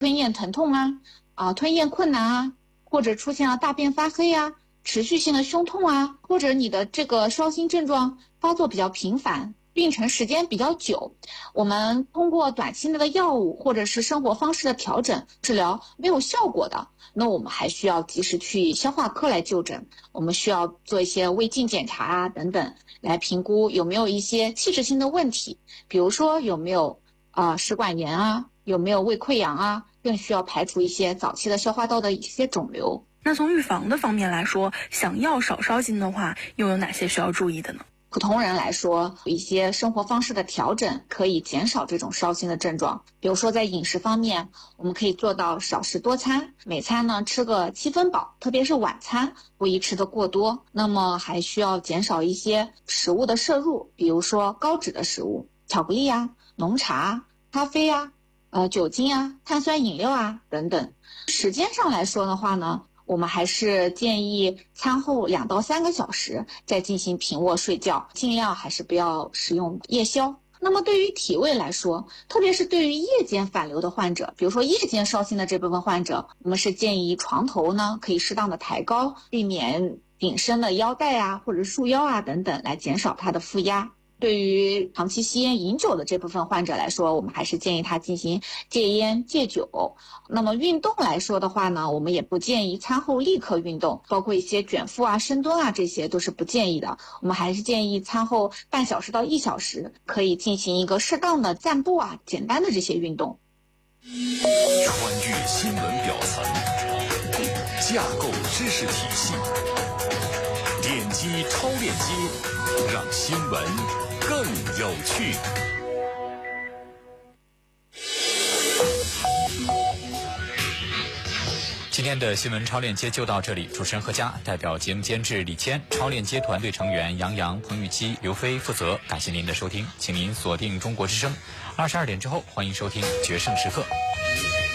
吞咽疼痛吞咽困难或者出现了大便发黑持续性的胸痛或者你的这个烧心症状发作比较频繁，病程时间比较久，我们通过短期内的药物或者是生活方式的调整治疗没有效果的，那我们还需要及时去消化科来就诊，我们需要做一些胃镜检查等等，来评估有没有一些器质性的问题，比如说有没有食管炎有没有胃溃疡更需要排除一些早期的消化道的一些肿瘤。 那从预防的方面来说，想要少烧心的话，又有哪些需要注意的呢？ 普通人来说，一些生活方式的调整可以减少这种烧心的症状。比如说在饮食方面，我们可以做到少食多餐，每餐呢吃个7分饱，特别是晚餐不宜吃得过多。那么还需要减少一些食物的摄入，比如说高脂的食物，巧克力浓茶咖啡酒精碳酸饮料等等。时间上来说的话呢，我们还是建议餐后2到3个小时再进行平卧睡觉，尽量还是不要使用夜宵。那么对于体位来说，特别是对于夜间反流的患者，比如说夜间烧心的这部分患者，我们是建议床头呢可以适当的抬高，避免顶身的腰带或者束腰等等，来减少它的负压。对于长期吸烟饮酒的这部分患者来说，我们还是建议他进行戒烟戒酒。那么运动来说的话呢，我们也不建议餐后立刻运动，包括一些卷腹深蹲这些都是不建议的。我们还是建议餐后半小时到1小时可以进行一个适当的散步简单的这些运动。 穿越新闻表层，架构知识体系，点击超链接，让新闻更有趣。 今天的新闻超链接就到这里，主持人何佳，代表节目监制李谦，超链接团队成员杨洋、彭玉基、刘飞负责。感谢您的收听，请您锁定中国之声，22点之后欢迎收听决胜时刻。